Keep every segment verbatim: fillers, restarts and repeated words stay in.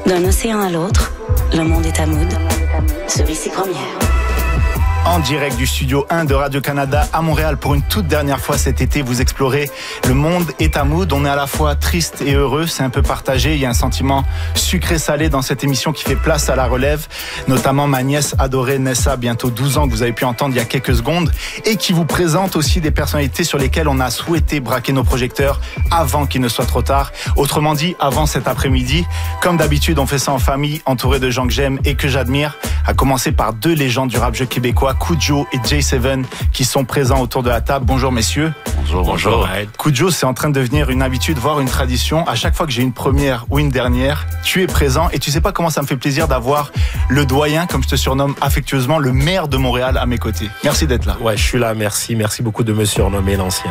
D'un océan à l'autre, le monde est à mood. Celui-ci première. En direct du studio un de Radio-Canada à Montréal pour une toute dernière fois cet été, vous explorez le monde est à mood. On est à la fois triste et heureux, c'est un peu partagé. Il y a un sentiment sucré-salé dans cette émission qui fait place à la relève, notamment ma nièce adorée Nessa, bientôt douze ans, que vous avez pu entendre il y a quelques secondes, et qui vous présente aussi des personnalités sur lesquelles on a souhaité braquer nos projecteurs avant qu'il ne soit trop tard. Autrement dit, avant cet après-midi. Comme d'habitude, on fait ça en famille, entouré de gens que j'aime et que j'admire, à commencer par deux légendes du rap jeu québécois, Kudjo et J sept, qui sont présents autour de la table. Bonjour messieurs. Bonjour, bonjour. Kudjo, c'est en train de devenir une habitude, voire une tradition. À chaque fois que j'ai une première ou une dernière, tu es présent et tu sais pas comment ça me fait plaisir d'avoir le doyen, comme je te surnomme affectueusement, le maire de Montréal à mes côtés. Merci d'être là. Ouais, je suis là, merci. Merci beaucoup de me surnommer l'ancien.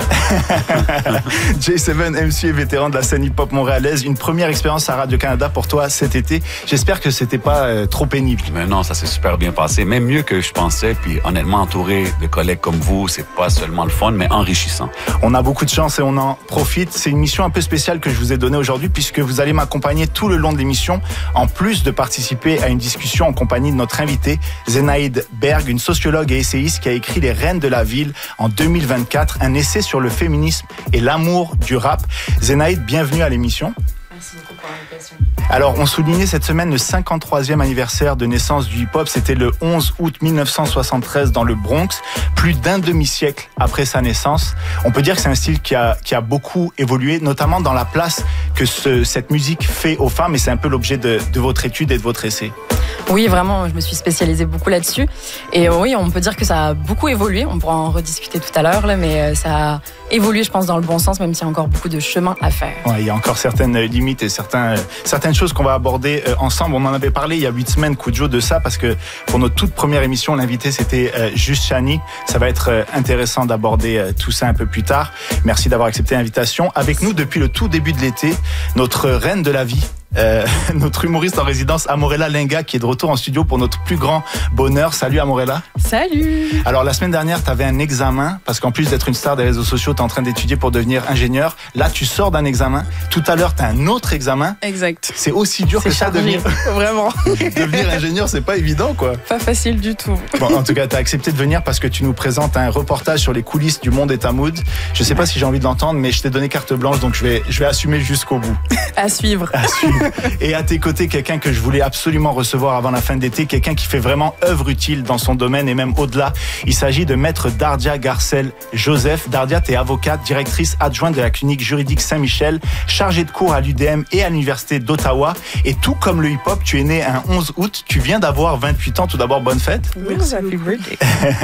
J sept, M C et vétéran de la scène hip-hop montréalaise. Une première expérience à Radio-Canada pour toi cet été. J'espère que c'était pas euh, trop pénible. Mais non, ça s'est super bien passé. Même mieux que je pensais. Puis honnêtement, entouré de collègues comme vous, c'est pas seulement le fun, mais enrichissant. On a beaucoup de chance et on en profite. C'est une mission un peu spéciale que je vous ai donnée aujourd'hui puisque vous allez m'accompagner tout le long de l'émission, en plus de participer à une discussion en compagnie de notre invitée, Zenaïde Berg, une sociologue et essayiste qui a écrit Les Reines de la Ville en deux mille vingt-quatre, un essai sur le féminisme et l'amour du rap. Zenaïde, bienvenue à l'émission. Merci beaucoup pour l'invitation. Alors, on soulignait cette semaine le cinquante-troisième anniversaire de naissance du hip-hop. C'était le onze août mille neuf cent soixante-treize dans le Bronx, plus d'un demi-siècle après sa naissance. On peut dire que c'est un style qui a, qui a beaucoup évolué, notamment dans la place que ce, cette musique fait aux femmes, et c'est un peu l'objet de, de votre étude et de votre essai. Oui, vraiment, je me suis spécialisée beaucoup là-dessus. Et oui, on peut dire que ça a beaucoup évolué. On pourra en rediscuter tout à l'heure, là, mais ça a évolué, je pense, dans le bon sens, même s'il y a encore beaucoup de chemin à faire. Ouais, il y a encore certaines limites et certains, certaines choses qu'on va aborder ensemble. On en avait parlé il y a huit semaines, Kudjo, de ça, parce que pour notre toute première émission, l'invité, c'était Juste Chani. Ça va être intéressant d'aborder tout ça un peu plus tard. Merci d'avoir accepté l'invitation. Avec nous, depuis le tout début de l'été, notre reine de la vie, Euh, notre humoriste en résidence, Amorella Linga, qui est de retour en studio pour notre plus grand bonheur. Salut Amorella. Salut. Alors la semaine dernière, tu avais un examen, parce qu'en plus d'être une star des réseaux sociaux, tu es en train d'étudier pour devenir ingénieur. Là, tu sors d'un examen. Tout à l'heure, tu as un autre examen. Exact. C'est aussi dur c'est que chargé. ça, devenir... Vraiment. devenir ingénieur, c'est pas évident, quoi. Pas facile du tout. Bon, en tout cas, tu as accepté de venir parce que tu nous présentes un reportage sur les coulisses du monde est à mood. Je sais pas si j'ai envie de l'entendre, mais je t'ai donné carte blanche, donc je vais, je vais assumer jusqu'au bout. À suivre. À suivre. Et à tes côté, quelqu'un que je voulais absolument recevoir avant la fin de l'été, quelqu'un qui fait vraiment œuvre utile dans son domaine et même au-delà. Il s'agit de maître Dardia Garcel Joseph. Dardia, t'es avocate, directrice adjointe de la clinique juridique Saint-Michel, chargée de cours à l'U D M et à l'Université d'Ottawa. Et tout comme le hip-hop, tu es né un onze août. Tu viens d'avoir vingt-huit ans. Tout d'abord, bonne fête. Merci. Happy birthday.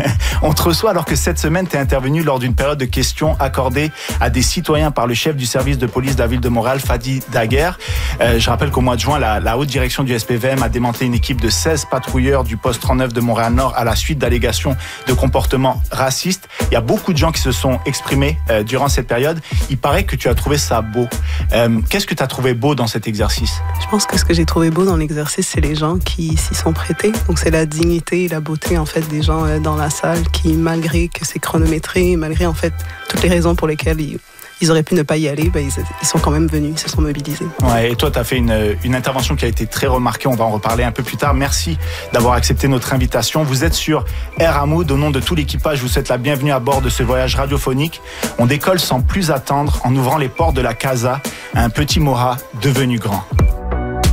On te reçoit alors que cette semaine, t'es intervenu lors d'une période de questions accordée à des citoyens par le chef du service de police de la ville de Montréal, Fadi Daguerre. Euh, je rappelle qu'au mois de juin, la La, la haute direction du S P V M a démantelé une équipe de seize patrouilleurs du poste trente-neuf de Montréal-Nord à la suite d'allégations de comportements racistes. Il y a beaucoup de gens qui se sont exprimés euh, durant cette période. Il paraît que tu as trouvé ça beau. Euh, qu'est-ce que tu as trouvé beau dans cet exercice? Je pense que ce que j'ai trouvé beau dans l'exercice, c'est les gens qui s'y sont prêtés. Donc c'est la dignité et la beauté en fait des gens euh, dans la salle qui, malgré que c'est chronométré, malgré en fait toutes les raisons pour lesquelles ils Ils auraient pu ne pas y aller, ben ils, ils sont quand même venus, ils se sont mobilisés. Ouais, et toi, tu as fait une, une intervention qui a été très remarquée, on va en reparler un peu plus tard. Merci d'avoir accepté notre invitation. Vous êtes sur Air à Mood. Au nom de tout l'équipage, je vous souhaite la bienvenue à bord de ce voyage radiophonique. On décolle sans plus attendre en ouvrant les portes de la Casa à un petit Moha devenu grand.